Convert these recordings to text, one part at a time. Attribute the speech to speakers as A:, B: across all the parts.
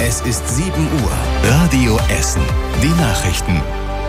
A: Es ist 7 Uhr. Radio Essen. Die Nachrichten.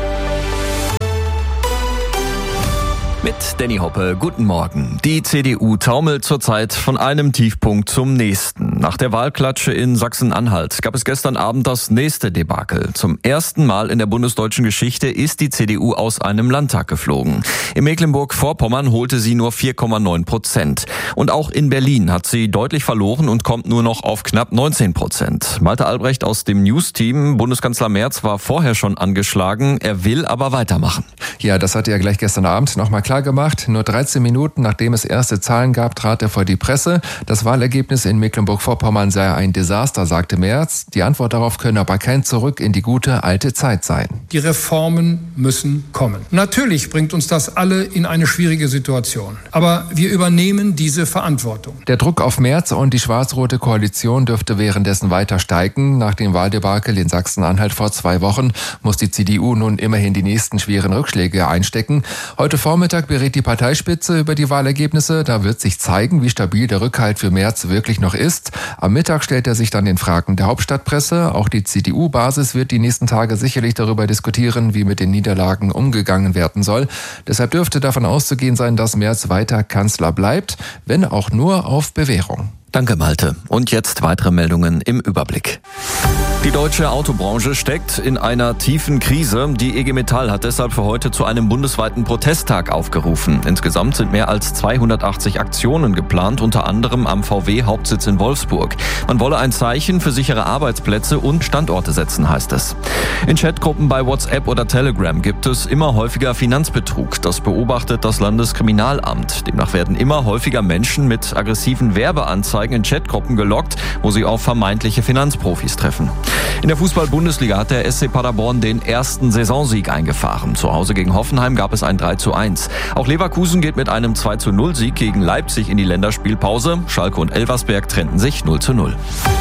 B: Mit Danny Hoppe, guten Morgen. Die CDU taumelt zurzeit von einem Tiefpunkt zum nächsten. Nach der Wahlklatsche in Sachsen-Anhalt gab es gestern Abend das nächste Debakel. Zum ersten Mal in der bundesdeutschen Geschichte ist die CDU aus einem Landtag geflogen. In Mecklenburg-Vorpommern holte sie nur 4,9%. Und auch in Berlin hat sie deutlich verloren und kommt nur noch auf knapp 19%. Malte Albrecht aus dem News-Team. Bundeskanzler Merz war vorher schon angeschlagen. Er will aber weitermachen.
C: Ja, das hat er gleich gestern Abend nochmal klar gemacht. Nur 13 Minuten, nachdem es erste Zahlen gab, trat er vor die Presse. Das Wahlergebnis in Mecklenburg-Vorpommern sei ein Desaster, sagte Merz. Die Antwort darauf könne aber kein Zurück in die gute alte Zeit sein.
D: Die Reformen müssen kommen. Natürlich bringt uns das alle in eine schwierige Situation. Aber wir übernehmen diese Verantwortung.
C: Der Druck auf Merz und die schwarz-rote Koalition dürfte währenddessen weiter steigen. Nach dem Wahldebakel in Sachsen-Anhalt vor 2 Wochen muss die CDU nun immerhin die nächsten schweren Rückschläge einstecken. Heute Vormittag berät die Parteispitze über die Wahlergebnisse. Da wird sich zeigen, wie stabil der Rückhalt für Merz wirklich noch ist. Am Mittag stellt er sich dann den Fragen der Hauptstadtpresse. Auch die CDU-Basis wird die nächsten Tage sicherlich darüber diskutieren, wie mit den Niederlagen umgegangen werden soll. Deshalb dürfte davon auszugehen sein, dass Merz weiter Kanzler bleibt, wenn auch nur auf Bewährung.
B: Danke, Malte. Und jetzt weitere Meldungen im Überblick. Die deutsche Autobranche steckt in einer tiefen Krise. Die IG Metall hat deshalb für heute zu einem bundesweiten Protesttag aufgerufen. Insgesamt sind mehr als 280 Aktionen geplant, unter anderem am VW-Hauptsitz in Wolfsburg. Man wolle ein Zeichen für sichere Arbeitsplätze und Standorte setzen, heißt es. In Chatgruppen bei WhatsApp oder Telegram gibt es immer häufiger Finanzbetrug. Das beobachtet das Landeskriminalamt. Demnach werden immer häufiger Menschen mit aggressiven Werbeanzeigen in Chatgruppen gelockt, wo sie auf vermeintliche Finanzprofis treffen. In der Fußball-Bundesliga hat der SC Paderborn den ersten Saisonsieg eingefahren. Zu Hause gegen Hoffenheim gab es ein 3:1. Auch Leverkusen geht mit einem 2:0-Sieg gegen Leipzig in die Länderspielpause. Schalke und Elversberg trennten sich 0:0.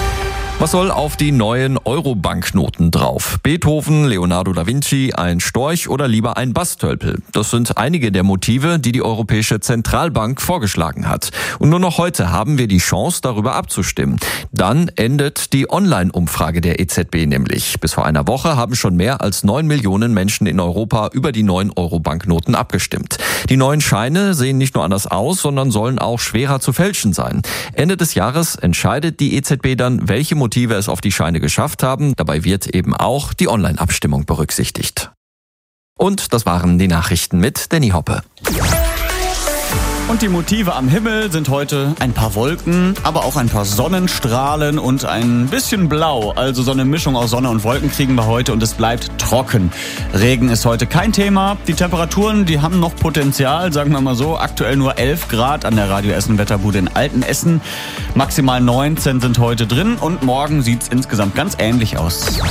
B: Was soll auf die neuen Euro-Banknoten drauf? Beethoven, Leonardo da Vinci, ein Storch oder lieber ein Bastölpel? Das sind einige der Motive, die die Europäische Zentralbank vorgeschlagen hat. Und nur noch heute haben wir die Chance, darüber abzustimmen. Dann endet die Online-Umfrage der EZB nämlich. Bis vor einer Woche haben schon mehr als 9 Millionen Menschen in Europa über die neuen Euro-Banknoten abgestimmt. Die neuen Scheine sehen nicht nur anders aus, sondern sollen auch schwerer zu fälschen sein. Ende des Jahres entscheidet die EZB dann, welche Motive es auf die Scheine geschafft haben. Dabei wird eben auch die Online-Abstimmung berücksichtigt. Und das waren die Nachrichten mit Danny Hoppe.
E: Und die Motive am Himmel sind heute ein paar Wolken, aber auch ein paar Sonnenstrahlen und ein bisschen Blau. Also so eine Mischung aus Sonne und Wolken kriegen wir heute und es bleibt trocken. Regen ist heute kein Thema. Die Temperaturen, die haben noch Potenzial, sagen wir mal so. Aktuell nur 11 Grad an der Radio Essen Wetterbude in Altenessen. Maximal 19 sind heute drin und morgen sieht's insgesamt ganz ähnlich aus.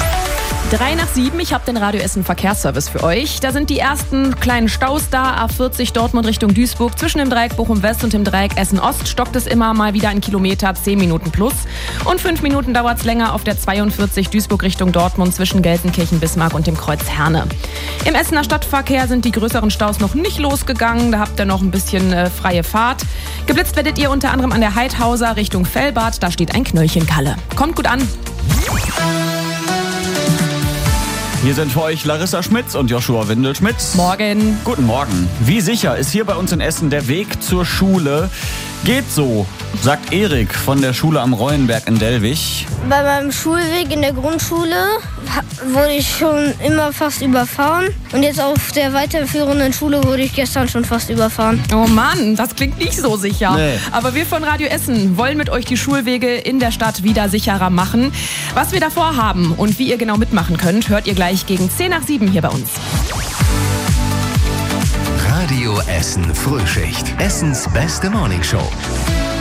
F: 6:03, ich habe den Radio Essen Verkehrsservice für euch. Da sind die ersten kleinen Staus da. A40 Dortmund Richtung Duisburg. Zwischen dem Dreieck Bochum West und dem Dreieck Essen Ost stockt es immer mal wieder 1 Kilometer, 10 Minuten plus. Und 5 Minuten dauert es länger auf der 42 Duisburg Richtung Dortmund zwischen Gelsenkirchen, Bismarck und dem Kreuz Herne. Im Essener Stadtverkehr sind die größeren Staus noch nicht losgegangen. Da habt ihr noch ein bisschen freie Fahrt. Geblitzt werdet ihr unter anderem an der Heidhauser Richtung Fellbad. Da steht ein Knöllchenkalle. Kommt gut an.
E: Hier sind für euch Larissa Schmitz und Joshua Windelschmitz.
F: Morgen.
E: Guten Morgen. Wie sicher ist hier bei uns in Essen der Weg zur Schule? Geht so, sagt Erik von der Schule am Reuenberg in Dellwig.
G: Bei meinem Schulweg in der Grundschule wurde ich schon immer fast überfahren. Und jetzt auf der weiterführenden Schule wurde ich gestern schon fast überfahren.
F: Oh Mann, das klingt nicht so sicher.
E: Nee.
F: Aber wir von Radio Essen wollen mit euch die Schulwege in der Stadt wieder sicherer machen. Was wir davor haben und wie ihr genau mitmachen könnt, hört ihr gleich gegen 6:10 hier bei uns.
A: Radio Essen Frühschicht. Essens beste Morningshow.